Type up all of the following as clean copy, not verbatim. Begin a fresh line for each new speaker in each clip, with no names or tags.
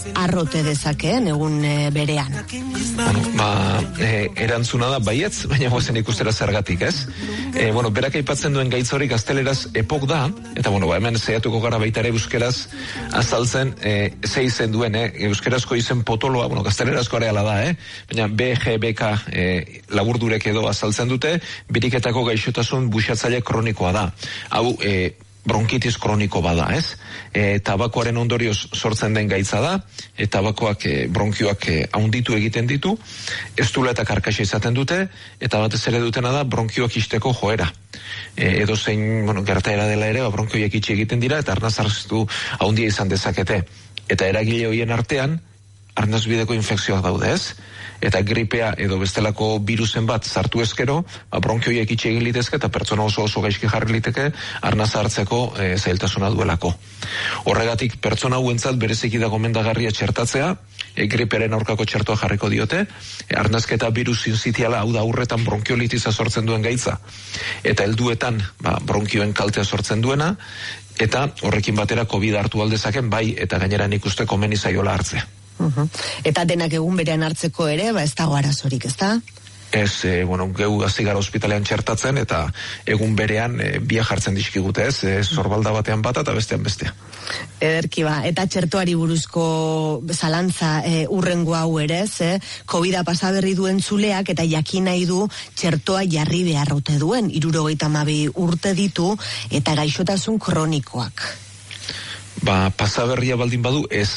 arrote dezakeen egun berean?
Erantzuna da baietz, baina gozen ikustera zergatik, ez? Berak aipatzen duen gaitz hori gazteleraz epok da, eta hemen zeiatuko gara baita ere euskeraz azaltzen ze izen duen, euskerazko izen potoloa, gaztelerazko areala da, baina BGBK laburdurek edo azaltzen dute, biriketako gaixotasun buxatzaile kronikoa da. Hau, bronkitis kroniko bada, ez? Tabakoaren ondorioz sortzen den gaitza da, tabakoak bronkioak haunditu egiten ditu, estula eta karkaxa izaten dute, eta batez ere dutena da bronkioak isteko joera. Edo zein, gertaera dela ere, bronkioiek itxi egiten dira, eta arnaz arraztu haundia izan dezakete. Eta eragile horien artean, arnazbideko infekzioak daude, ez? Eta gripea edo bestelako virusen bat sartu ezkero, bronkioiek itxi egin litezke eta pertsona oso gaizki jarri liteke arnaz hartzeko zailtasuna duelako. Horregatik pertsona hauentzat bereziki da gomendagarria txertatzea, gripearen aurkako txertoa jarriko diote, arnazketa virus sinzitiala, hau da urretan bronkiolitiza sortzen duen gaitza, eta helduetan bronkioen kaltea sortzen duena, eta horrekin batera COVID hartu aldezaken bai, eta gainera nik uste komeni zaiola hartzea.
Eta denak egun berean hartzeko ere, ez dago arazorik, ez da?
Ez, geu hasi gara ospitalean txertatzen, eta egun berean biak jartzen dizkigute, ez? Zorbalda batean bata eta bestean bestea.
Ederki ba, eta txertoari buruzko zalantza urrengo hau ere, COVID-a pasaberri duen zuleak eta jakin nahi du txertoa jarri beharrote duen, 72 urte ditu eta gaixotasun kronikoak.
Pasaberria baldin badu, ez,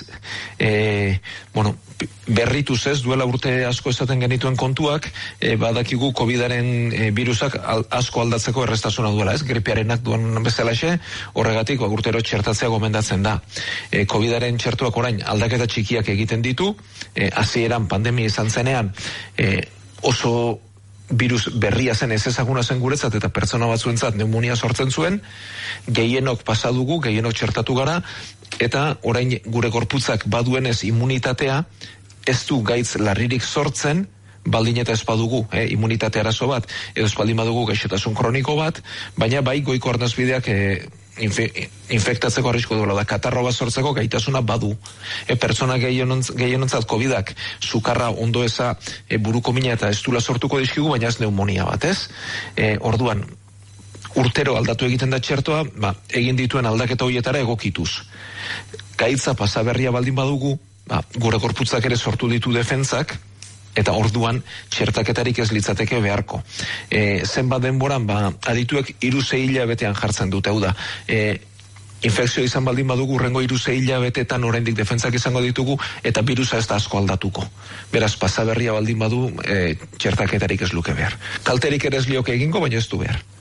berrituz ez, duela urte asko esaten genituen kontuak, badakigu COVID-aren virusak asko aldatzeko errestasuna duela, ez, gripearenak duen bezalaxe, horregatik urtero txertatzea gomendatzen da. COVID-aren txertuak orain aldaketa txikiak egiten ditu, hasieran pandemia izan zenean, oso virus berria zen, ez ezaguna zen guretzat eta pertsona batzuentzat pneumonia sortzen zuen, gehienok pasadugu, gehienok txertatu gara, eta orain gure gorputzak baduenez immunitatea, ez du gaitz larririk sortzen, baldin eta ez badugu, immunitate arazo bat, edo ez baldin badugu gaixotasun kroniko bat, baina bai goiko arnazbideak infektatzeko arrisko duela da, katarro bat sortzeko gaitasuna badu. Pertsona gehienontzat COVID-ak sukarra ondo eza buruko mina eta estula sortuko dizkigu, baina ez pneumonia bat, ez? Orduan, urtero aldatu egiten da txertoa, egin dituen aldaketa horietara egokituz. Gaitza pasaberria baldin badugu, gure gorputzak ere sortu ditu defentsak, eta orduan txertaketarik ez litzateke beharko. Zenbat denboran, adituek 3 hilabetean jartzen dute, hau da, infekzio izan baldin badugu, urrengo 3 hilabetetan oraindik defentsak izango ditugu, eta virusa ez da asko aldatuko. Beraz, pasaberria baldin badu, txertaketarik ez luke behar. Kalterik ere ez lioke egingo, baina ez du behar.